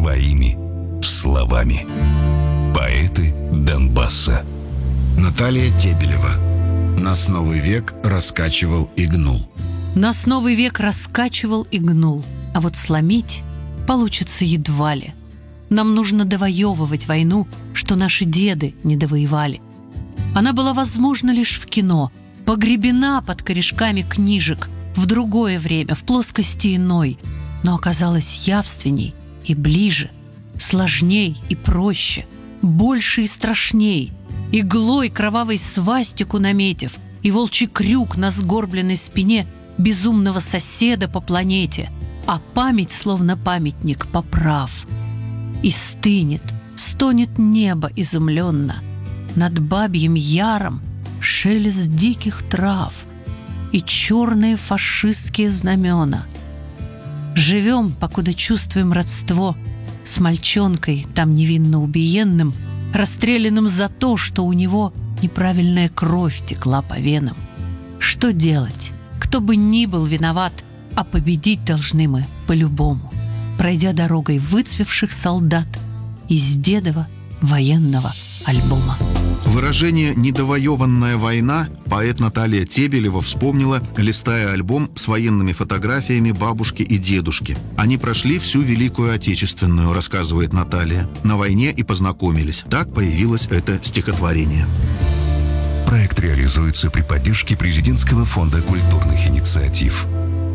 своими словами. Поэты Донбасса. Наталья Тебелева. Нас новый век раскачивал и гнул. Нас новый век раскачивал и гнул, а вот сломить получится едва ли. Нам нужно довоевывать войну, что наши деды не довоевали. Она была возможна лишь в кино, погребена под корешками книжек, в другое время, в плоскости иной, но оказалась явственней и ближе, сложней и проще, больше и страшней, иглой кровавой свастику наметив и волчий крюк на сгорбленной спине безумного соседа по планете, а память, словно памятник, поправ. И стынет, стонет небо изумленно, над бабьим яром шелест диких трав и черные фашистские знамена. Живем, покуда чувствуем родство с мальчонкой, там невинно убиенным, расстрелянным за то, что у него неправильная кровь текла по венам. Что делать? Кто бы ни был виноват, а победить должны мы по-любому, пройдя дорогой выцвевших солдат из дедова военного альбома. Выражение «недовоеванная война» поэт Наталья Тебелева вспомнила, листая альбом с военными фотографиями бабушки и дедушки. Они прошли всю Великую Отечественную, рассказывает Наталья. На войне и познакомились. Так появилось это стихотворение. Проект реализуется при поддержке Президентского фонда культурных инициатив.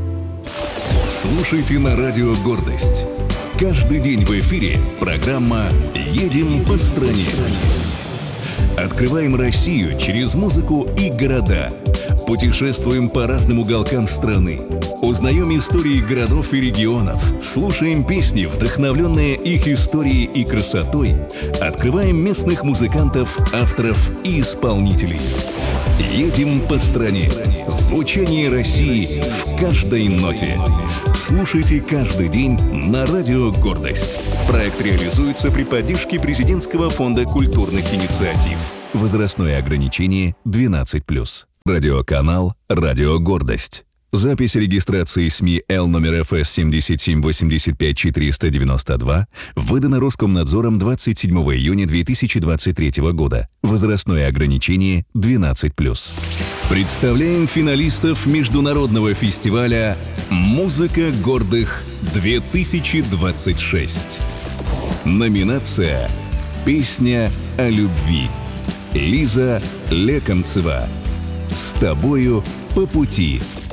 Слушайте на радио «Гордость». Каждый день в эфире программа «Едем по стране». Открываем Россию через музыку и города. Путешествуем по разным уголкам страны. Узнаем истории городов и регионов. Слушаем песни, вдохновленные их историей и красотой. Открываем местных музыкантов, авторов и исполнителей. Едем по стране. Звучание России в каждой ноте. Слушайте каждый день на радио «Гордость». Проект реализуется при поддержке Президентского фонда культурных инициатив. Возрастное ограничение 12+. Радиоканал «Радио Гордость». Запись регистрации СМИ Л номер ФС 7785492 выдана Роскомнадзором 27 июня 2023 года. Возрастное ограничение 12+. Представляем финалистов международного фестиваля «Музыка гордых-2026». Номинация «Песня о любви». Лиза Лекомцева. «С тобою по пути».